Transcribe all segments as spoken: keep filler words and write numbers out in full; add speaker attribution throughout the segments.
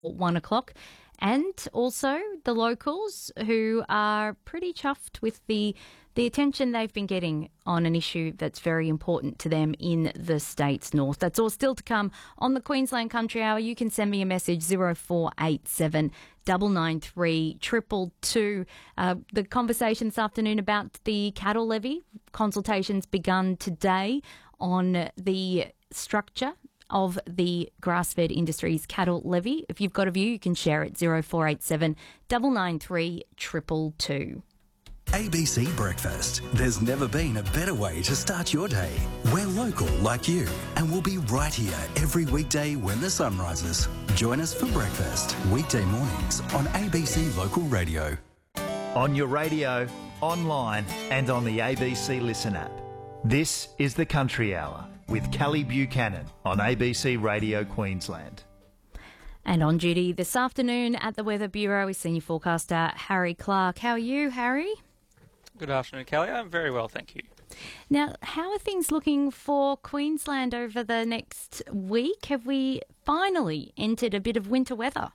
Speaker 1: one o'clock. And also the locals who are pretty chuffed with the the attention they've been getting on an issue that's very important to them in the state's north. That's all still to come on the Queensland Country Hour. You can send me a message, zero four eight seven nine nine three triple two. Uh, the conversation this afternoon about the cattle levy. Consultations begun today on the structure of the grass-fed industries cattle levy. If you've got a view, you can share it, zero four eight seven nine nine three triple two.
Speaker 2: A B C Breakfast. There's never been a better way to start your day. We're local like you, and we'll be right here every weekday when the sun rises. Join us for breakfast, weekday mornings on A B C Local Radio.
Speaker 3: On your radio, online and on the A B C Listen app. This is the Country Hour with Kelly Buchanan on A B C Radio Queensland.
Speaker 1: And on duty this afternoon at the Weather Bureau is senior forecaster Harry Clark. How are you, Harry?
Speaker 4: Good afternoon, Kelly. I'm very well, thank you.
Speaker 1: Now, how are things looking for Queensland over the next week? Have we finally entered a bit of winter weather?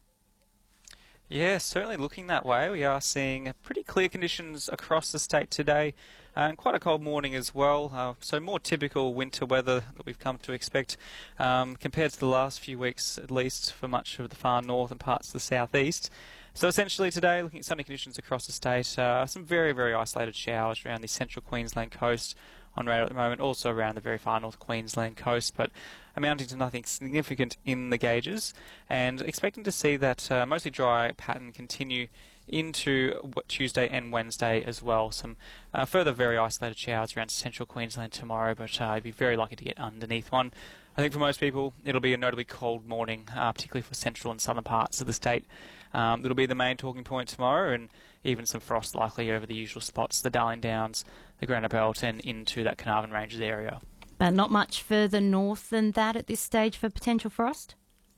Speaker 4: Yeah, certainly looking that way. We are seeing pretty clear conditions across the state today, and quite a cold morning as well. Uh, so more typical winter weather that we've come to expect um, compared to the last few weeks, at least for much of the far north and parts of the southeast. So essentially today, looking at sunny conditions across the state, uh, some very, very isolated showers around the central Queensland coast on radar at the moment, also around the very far north Queensland coast, but amounting to nothing significant in the gauges, and expecting to see that uh, mostly dry pattern continue into Tuesday and Wednesday as well. Some uh, further very isolated showers around central Queensland tomorrow, but uh, I'd be very lucky to get underneath one. I think for most people it'll be a notably cold morning, uh, particularly for central and southern parts of the state. Um, it'll be the main talking point tomorrow, and even some frost likely over the usual spots, the Darling Downs, the Granite Belt and into that Carnarvon Ranges area.
Speaker 1: But not much further north than that at this stage for potential frost?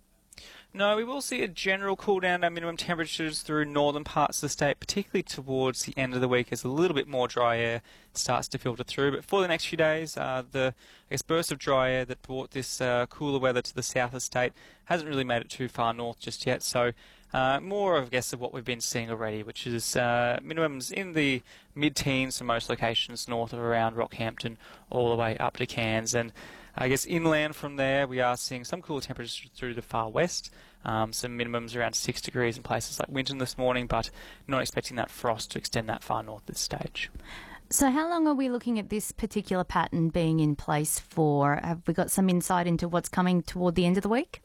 Speaker 4: No, we will see a general cool down our minimum temperatures through northern parts of the state, particularly towards the end of the week as a little bit more dry air starts to filter through. But for the next few days, uh, the I guess, burst of dry air that brought this uh, cooler weather to the south of the state hasn't really made it too far north just yet. So uh, more of, I guess, of what we've been seeing already, which is uh, minimums in the mid-teens for most locations north of around Rockhampton all the way up to Cairns. And I guess inland from there, we are seeing some cooler temperatures through the far west. Um, some minimums around six degrees in places like Winton this morning, but not expecting that frost to extend that far north at this stage.
Speaker 1: So how long are we looking at this particular pattern being in place for? Have we got some insight into what's coming toward the end of the week?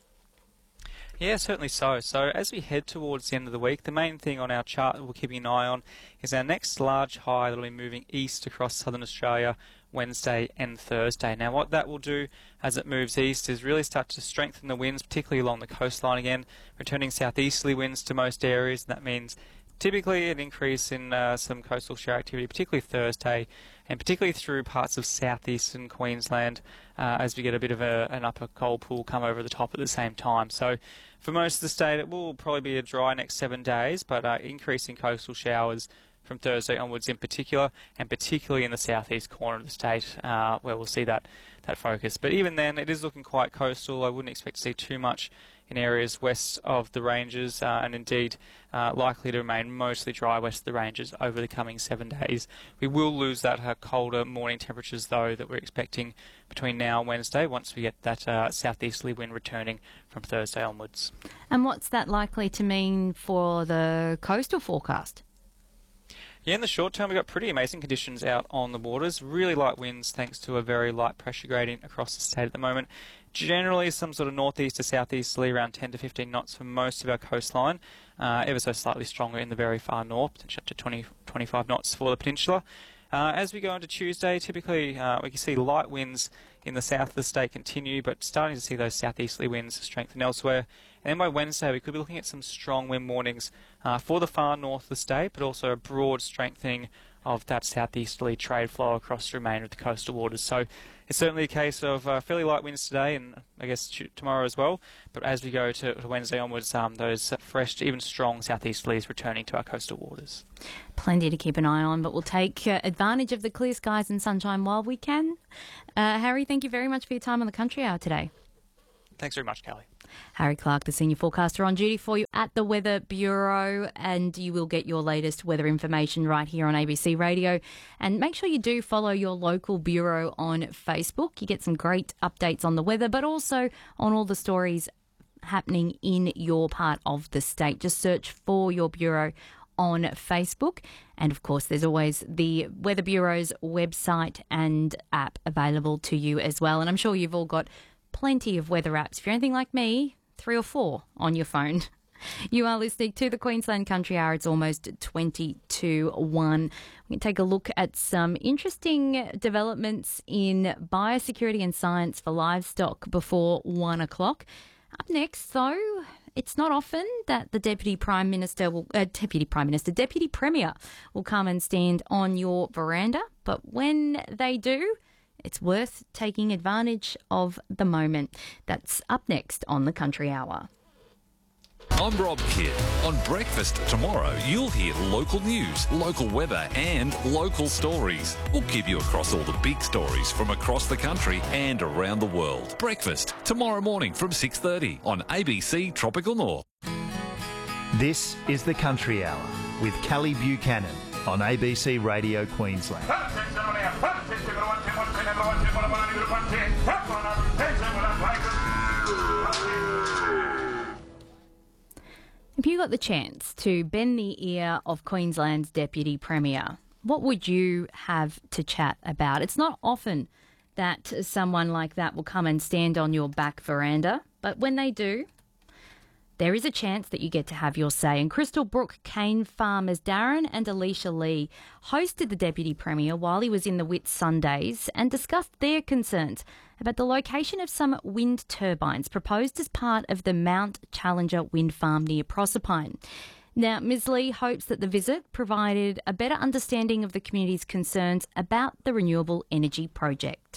Speaker 4: Yeah, certainly so. So as we head towards the end of the week, the main thing on our chart that we're keeping an eye on is our next large high that will be moving east across southern Australia Wednesday and Thursday. Now what that will do as it moves east is really start to strengthen the winds, particularly along the coastline again, returning southeasterly winds to most areas. And that means typically an increase in uh, some coastal shower activity, particularly Thursday, and particularly through parts of southeastern Queensland uh, as we get a bit of a, an upper cold pool come over the top at the same time. So for most of the state, it will probably be a dry next seven days, but uh, increasing coastal showers from Thursday onwards in particular, and particularly in the southeast corner of the state uh, where we'll see that, that focus. But even then, it is looking quite coastal. I wouldn't expect to see too much in areas west of the ranges, uh, and indeed uh, likely to remain mostly dry west of the ranges over the coming seven days. We will lose that uh, colder morning temperatures, though, that we're expecting between now and Wednesday once we get that uh, southeasterly wind returning from Thursday onwards.
Speaker 1: And what's that likely to mean for the coastal forecast?
Speaker 4: Yeah, in the short term, we've got pretty amazing conditions out on the waters. Really light winds thanks to a very light pressure gradient across the state at the moment. Generally, some sort of northeast to southeasterly, around ten to fifteen knots for most of our coastline. Uh, ever so slightly stronger in the very far north, potentially up to twenty, twenty-five knots for the peninsula. Uh, as we go into Tuesday, typically uh, we can see light winds in the south of the state continue, but starting to see those southeasterly winds strengthen elsewhere. And then by Wednesday, we could be looking at some strong wind warnings uh, for the far north of the state, but also a broad strengthening of that southeasterly trade flow across the remainder of the coastal waters. So it's certainly a case of uh, fairly light winds today, and I guess t- tomorrow as well. But as we go to, to Wednesday onwards, um, those fresh, even strong southeasterlies returning to our coastal waters.
Speaker 1: Plenty to keep an eye on, but we'll take uh, advantage of the clear skies and sunshine while we can. Uh, Harry, thank you very much for your time on the Country Hour today.
Speaker 4: Thanks very much, Kelly.
Speaker 1: Harry Clark, the senior forecaster on duty for you at the Weather Bureau, and you will get your latest weather information right here on A B C Radio. And make sure you do follow your local bureau on Facebook. You get some great updates on the weather, but also on all the stories happening in your part of the state. Just search for your bureau on Facebook. And of course, there's always the Weather Bureau's website and app available to you as well. And I'm sure you've all got plenty of weather apps. If you're anything like me, three or four on your phone. You are listening to the Queensland Country Hour. It's almost twenty to one. We can take a look at some interesting developments in biosecurity and science for livestock before one o'clock. Up next, though, it's not often that the Deputy Prime Minister, will, uh, Deputy Prime Minister, Deputy Premier will come and stand on your veranda. But when they do, it's worth taking advantage of the moment. That's up next on the Country Hour.
Speaker 5: I'm Rob Kidd. On Breakfast tomorrow, you'll hear local news, local weather and local stories. We'll keep you across all the big stories from across the country and around the world. Breakfast tomorrow morning from six thirty on A B C Tropical North.
Speaker 3: This is the Country Hour with Callie Buchanan on A B C Radio Queensland.
Speaker 1: If you got the chance to bend the ear of Queensland's Deputy Premier, what would you have to chat about? It's not often that someone like that will come and stand on your back veranda, but when they do, there is a chance that you get to have your say. And Crystal Brook cane farmers Darren and Alicia Lee hosted the Deputy Premier while he was in the Whitsundays and discussed their concerns about the location of some wind turbines proposed as part of the Mount Challenger wind farm near Proserpine. Now, Miz Lee hopes that the visit provided a better understanding of the community's concerns about the renewable energy project.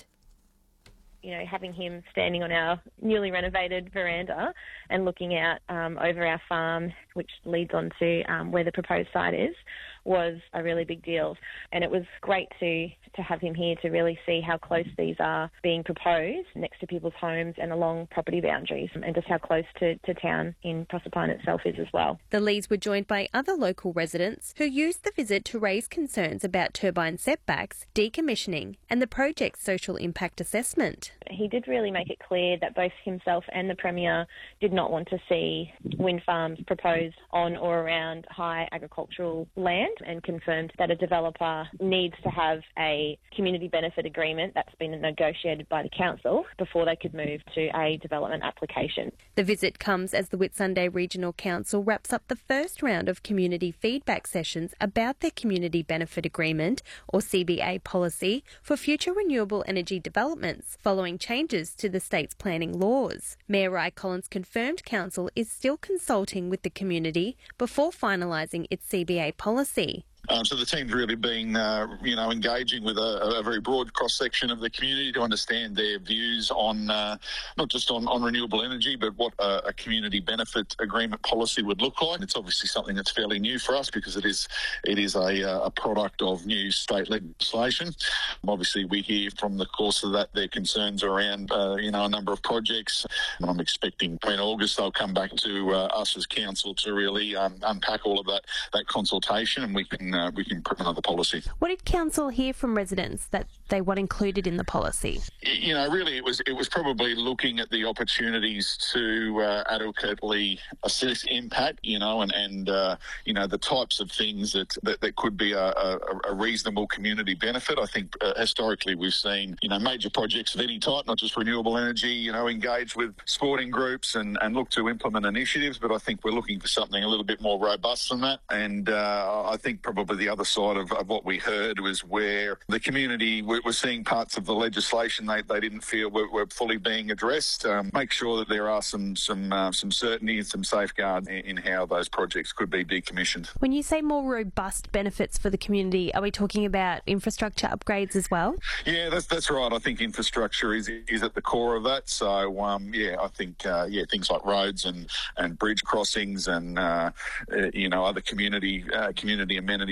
Speaker 6: You know, having him standing on our newly renovated veranda and looking out um, over our farm, which leads on to um, where the proposed site is, was a really big deal. And it was great to, to have him here to really see how close these are being proposed next to people's homes and along property boundaries, and just how close to, to town in Proserpine itself is as well.
Speaker 7: The Lees were joined by other local residents who used the visit to raise concerns about turbine setbacks, decommissioning and the project's social impact assessment.
Speaker 6: He did really make it clear that both himself and the Premier did not want to see wind farms proposed on or around high agricultural land, and confirmed that a developer needs to have a community benefit agreement that's been negotiated by the council before they could move to a development application.
Speaker 7: The visit comes as the Whitsunday Regional Council wraps up the first round of community feedback sessions about their community benefit agreement, or C B A policy, for future renewable energy developments following changes to the state's planning laws. Mayor Ry Collins confirmed council is still consulting with the community before finalising its C B A policy.
Speaker 8: Um, so the team's really been, uh, you know, engaging with a, a very broad cross-section of the community to understand their views on, uh, not just on, on renewable energy, but what a, a community benefit agreement policy would look like. It's obviously something that's fairly new for us because it is it is a, a product of new state legislation. Obviously, we hear from the course of that their concerns around, uh, you know, a number of projects. And I'm expecting in August they'll come back to uh, us as council to really um, unpack all of that, that consultation, and we can Uh, we can put another policy.
Speaker 7: What did council hear from residents that they want included in the policy?
Speaker 8: You know, really, it was it was probably looking at the opportunities to uh, adequately assess impact. You know, and and uh, you know the types of things that that, that could be a, a, a reasonable community benefit. I think uh, historically we've seen you know major projects of any type, not just renewable energy. You know, engage with sporting groups and and look to implement initiatives. But I think we're looking for something a little bit more robust than that. And uh, I think probably the other side of, of what we heard was where the community were, were seeing parts of the legislation they, they didn't feel were, were fully being addressed. Um, make sure that there are some some uh, some certainty and some safeguards in, in how those projects could be decommissioned.
Speaker 7: When you say more robust benefits for the community, are we talking about infrastructure upgrades as well?
Speaker 8: Yeah, that's that's right. I think infrastructure is is at the core of that. So um, yeah, I think uh, yeah things like roads and, and bridge crossings and uh, uh, you know other community uh, community amenities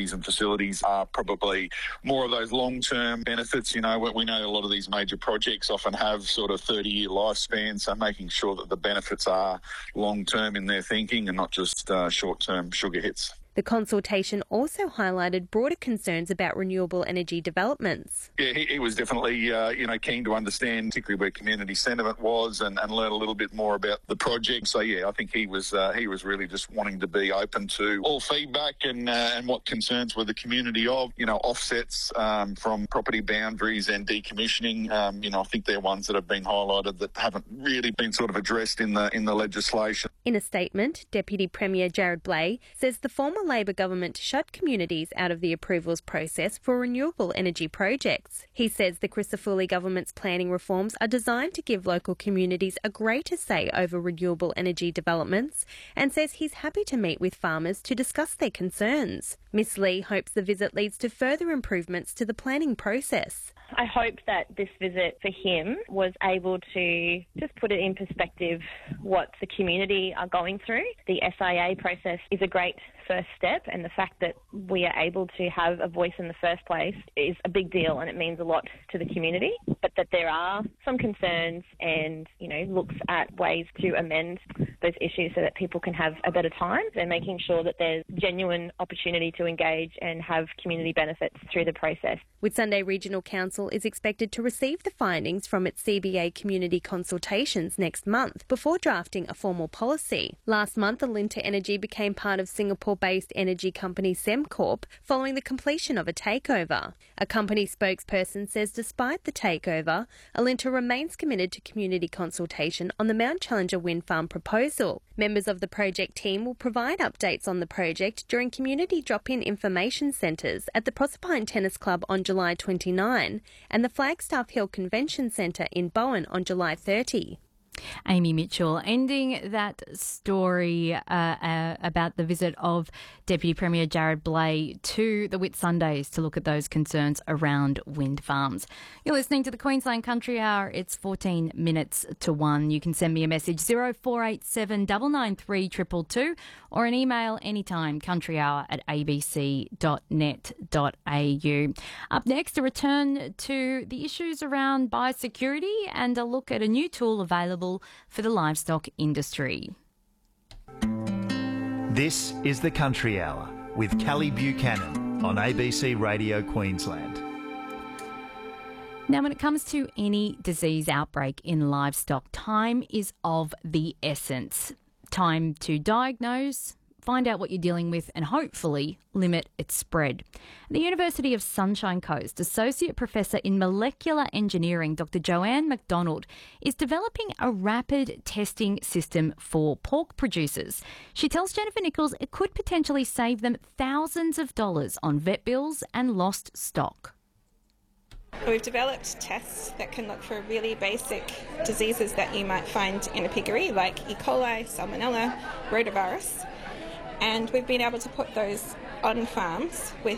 Speaker 8: activities and facilities are probably more of those long-term benefits. You know, we know a lot of these major projects often have sort of thirty-year lifespans, so making sure that the benefits are long-term in their thinking and not just uh, short-term sugar hits.
Speaker 7: The consultation also highlighted broader concerns about renewable energy developments.
Speaker 8: Yeah, he, he was definitely, uh, you know, keen to understand, particularly where community sentiment was, and, and learn a little bit more about the project. So yeah, I think he was uh, he was really just wanting to be open to all feedback and uh, and what concerns were the community of. You know, offsets um, from property boundaries and decommissioning. Um, you know, I think they're ones that have been highlighted that haven't really been sort of addressed in the in the legislation.
Speaker 7: In a statement, Deputy Premier Jared Blay says the former Labor government shut communities out of the approvals process for renewable energy projects. He says the Crisafulli government's planning reforms are designed to give local communities a greater say over renewable energy developments, and says he's happy to meet with farmers to discuss their concerns. Miss Lee hopes the visit leads to further improvements to the planning process.
Speaker 6: I hope that this visit for him was able to just put it in perspective what the community are going through. The S I A process is a great first step, and the fact that we are able to have a voice in the first place is a big deal, and it means a lot to the community. But that there are some concerns and, you know, looks at ways to amend those issues so that people can have a better time, and making sure that there's genuine opportunity to engage and have community benefits through the process.
Speaker 7: Whitsunday Regional Council is expected to receive the findings from its C B A community consultations next month before drafting a formal policy. Last month, Alinta Energy became part of Singapore-based energy company Sembcorp following the completion of a takeover. A company spokesperson says despite the takeover, Alinta remains committed to community consultation on the Mount Challenger wind farm proposal. Members of the project team will provide updates on the project during community drop-in information centres at the Proserpine Tennis Club on July twenty-ninth and the Flagstaff Hill Convention Centre in Bowen on July thirtieth.
Speaker 1: Amy Mitchell ending that story uh, uh, about the visit of Deputy Premier Jared Blay to the Whitsundays to look at those concerns around wind farms. You're listening to the Queensland Country Hour. It's fourteen minutes to one. You can send me a message zero four eight seven nine nine three two two two or an email anytime countryhour at a b c dot net dot a u. Up next, a return to the issues around biosecurity and a look at a new tool available for the livestock industry.
Speaker 3: This is the Country Hour with Callie Buchanan on A B C Radio Queensland.
Speaker 1: Now, when it comes to any disease outbreak in livestock, time is of the essence. Time to diagnose, find out what you're dealing with and hopefully limit its spread. The University of Sunshine Coast Associate Professor in Molecular Engineering, Doctor Joanne McDonald, is developing a rapid testing system for pork producers. She tells Jennifer Nichols it could potentially save them thousands of dollars on vet bills and lost stock.
Speaker 9: We've developed tests that can look for really basic diseases that you might find in a piggery, like E. coli, Salmonella, rotavirus. And we've been able to put those on farms with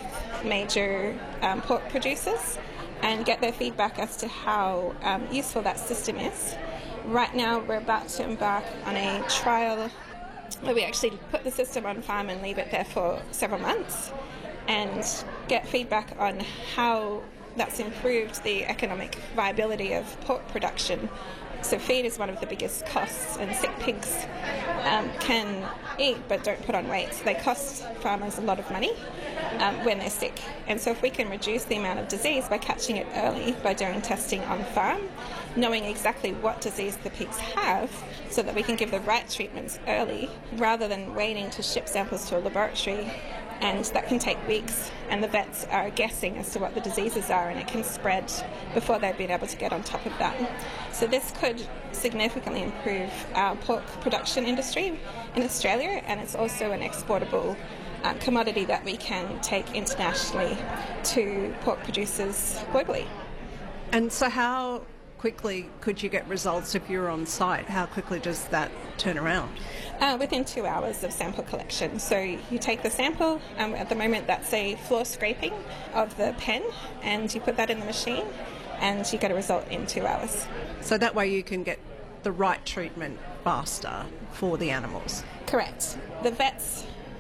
Speaker 9: major um, pork producers and get their feedback as to how um, useful that system is. Right now we're about to embark on a trial where we actually put the system on farm and leave it there for several months and get feedback on how that's improved the economic viability of pork production. So feed is one of the biggest costs, and sick pigs um, can eat but don't put on weight. So they cost farmers a lot of money um, when they're sick. And so if we can reduce the amount of disease by catching it early by doing testing on farm, knowing exactly what disease the pigs have so that we can give the right treatments early rather than waiting to ship samples to a laboratory, and that can take weeks, and the vets are guessing as to what the diseases are, and it can spread before they've been able to get on top of that. So this could significantly improve our pork production industry in Australia, and it's also an exportable uh, commodity that we can take internationally to pork producers globally.
Speaker 10: And so how quickly could you get results if you're on site? How quickly does that turn around?
Speaker 9: Uh, within two hours of sample collection. So you take the sample, um, at the moment that's a floor scraping of the pen, and you put that in the machine and you get a result in two hours.
Speaker 10: So that way you can get the right treatment faster for the animals?
Speaker 9: Correct. The vets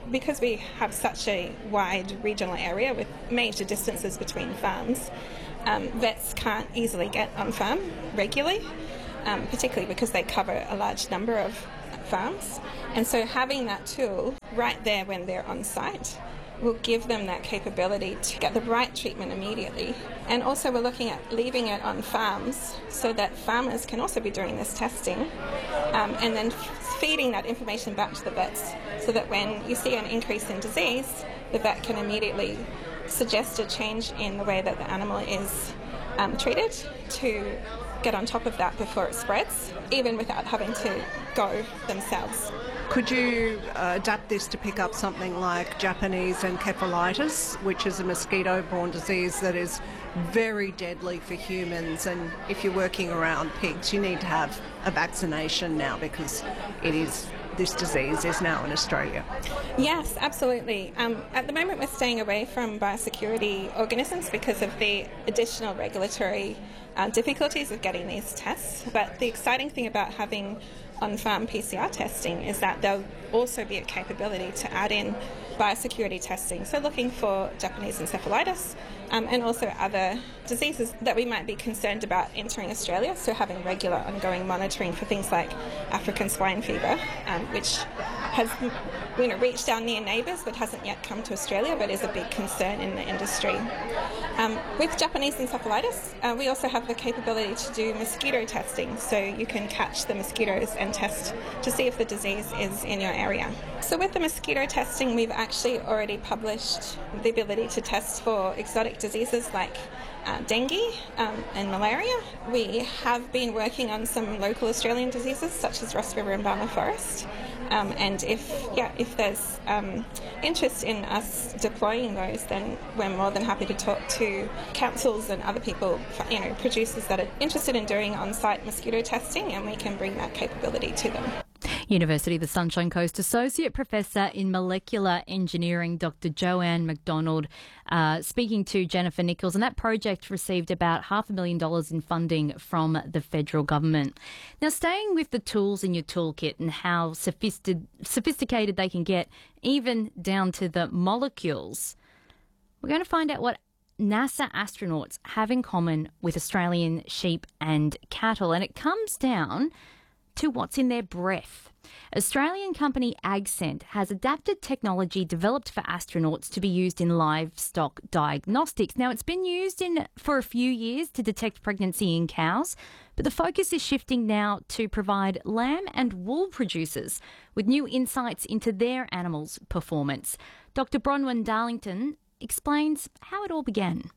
Speaker 9: because we have such a wide regional area with major distances between farms, um, vets can't easily get on farm regularly, um, particularly because they cover a large number of farms. And so having that tool right there when they're on site will give them that capability to get the right treatment immediately. And also we're looking at leaving it on farms so that farmers can also be doing this testing, um, and then feeding that information back to the vets so that when you see an increase in disease, the vet can immediately suggest a change in the way that the animal is um, treated to get on top of that before it spreads, even without having to go themselves.
Speaker 10: Could you uh, adapt this to pick up something like Japanese encephalitis, which is a mosquito-borne disease that is very deadly for humans, and if you're working around pigs, you need to have a vaccination now because it is this disease is now in Australia?
Speaker 9: Yes, absolutely. Um, at the moment we're staying away from biosecurity organisms because of the additional regulatory uh, difficulties of getting these tests, but the exciting thing about having on-farm P C R testing is that there'll also be a capability to add in biosecurity testing, so looking for Japanese encephalitis um, and also other diseases that we might be concerned about entering Australia, so having regular ongoing monitoring for things like African swine fever, um, which has you know, reached our near neighbours but hasn't yet come to Australia but is a big concern in the industry. Um, with Japanese encephalitis, uh, we also have the capability to do mosquito testing, so you can catch the mosquitoes and test to see if the disease is in your area. So with the mosquito testing, we've actually already published the ability to test for exotic diseases like uh, dengue um, and malaria. We have been working on some local Australian diseases such as Ross River and Barmah Forest. Um, and if yeah, if there's um, interest in us deploying those, then we're more than happy to talk to councils and other people, you know, producers that are interested in doing on-site mosquito testing, and we can bring that capability to them.
Speaker 1: University of the Sunshine Coast Associate Professor in Molecular Engineering, Doctor Joanne McDonald, uh, speaking to Jennifer Nichols. And that project received about half a million dollars in funding from the federal government. Now, staying with the tools in your toolkit and how sophistic- sophisticated they can get, even down to the molecules, we're going to find out what NASA astronauts have in common with Australian sheep and cattle. And it comes down to what's in their breath. Australian company AgScent has adapted technology developed for astronauts to be used in livestock diagnostics. Now, it's been used in for a few years to detect pregnancy in cows, but the focus is shifting now to provide lamb and wool producers with new insights into their animals' performance. Doctor Bronwyn Darlington explains how it all began.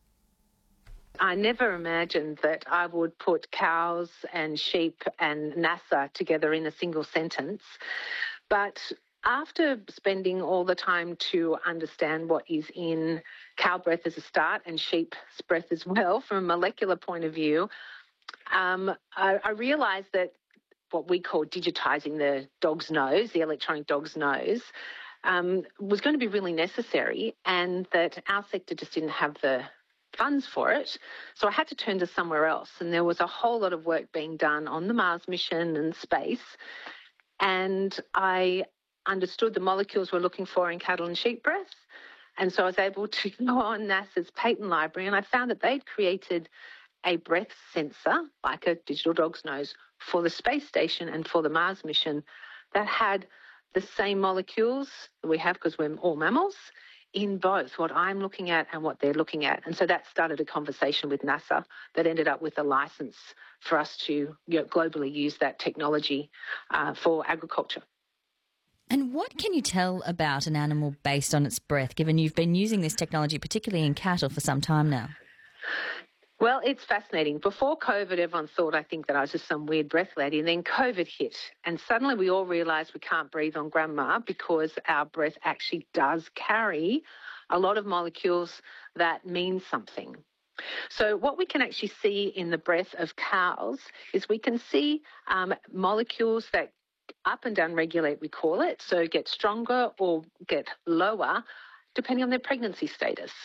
Speaker 11: I never imagined that I would put cows and sheep and NASA together in a single sentence. But after spending all the time to understand what is in cow breath as a start and sheep's breath as well from a molecular point of view, um, I, I realised that what we call digitising the dog's nose, the electronic dog's nose, um, was going to be really necessary, and that our sector just didn't have the funds for it. So I had to turn to somewhere else. And there was a whole lot of work being done on the Mars mission and space. And I understood the molecules we're looking for in cattle and sheep breath. And so I was able to go on NASA's patent library, and I found that they'd created a breath sensor, like a digital dog's nose, for the space station and for the Mars mission that had the same molecules that we have because we're all mammals, in both what I'm looking at and what they're looking at. And so that started a conversation with NASA that ended up with a license for us to you know, globally use that technology uh, for agriculture.
Speaker 12: And what can you tell about an animal based on its breath, given you've been using this technology, particularly in cattle, for some time now?
Speaker 11: Well, it's fascinating. Before COVID, everyone thought, I think, that I was just some weird breath lady. And then COVID hit. And suddenly we all realised we can't breathe on grandma because our breath actually does carry a lot of molecules that mean something. So what we can actually see in the breath of cows is we can see um, molecules that up and down regulate, we call it, so get stronger or get lower depending on their pregnancy status.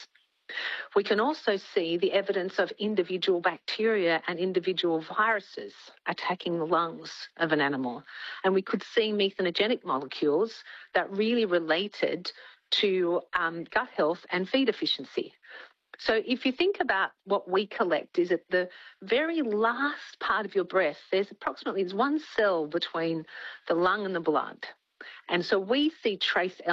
Speaker 11: We can also see the evidence of individual bacteria and individual viruses attacking the lungs of an animal. And we could see methanogenic molecules that really related to um, gut health and feed efficiency. So if you think about what we collect is at the very last part of your breath, there's approximately there's one cell between the lung and the blood. And so we see trace elements